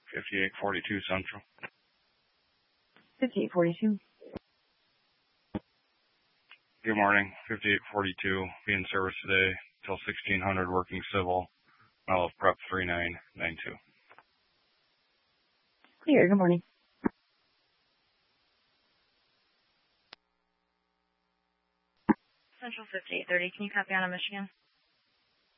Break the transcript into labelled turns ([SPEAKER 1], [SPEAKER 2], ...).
[SPEAKER 1] 5842 Central.
[SPEAKER 2] 5842.
[SPEAKER 1] Good morning. 5842. Be in service today till 1600 working civil. Mile of prep 3992.
[SPEAKER 2] Clear. Good morning.
[SPEAKER 3] Central 5830. Can you copy on a Michigan?